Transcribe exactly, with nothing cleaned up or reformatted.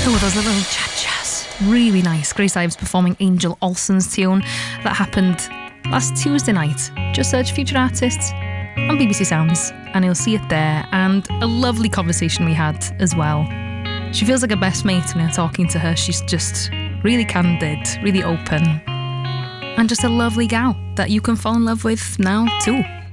Oh, those little cha-chas. Really nice. Grace Ives performing Angel Olsen's tune. That happened last Tuesday night. Just search Future Artists on B B C Sounds and you'll see it there. And a lovely conversation we had as well. She feels like a best mate when you're talking to her. She's just really candid, really open, and just a lovely gal that you can fall in love with now too.